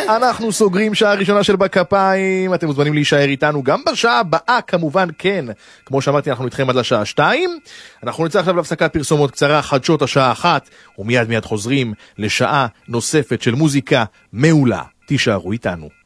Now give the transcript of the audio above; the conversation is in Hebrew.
אנחנו סוגרים שעה ראשונה של בכפיים. אתם מוזמנים להישאר איתנו גם בשעה הבאה, כמובן כן. כמו שאמרתי, אנחנו איתכם עד לשעה 2. אנחנו נצא עכשיו להפסקת פרסומות קצרה, חדשות השעה 1, ומיד חוזרים לשעה נוספת של מוזיקה מעולה. תישארו איתנו.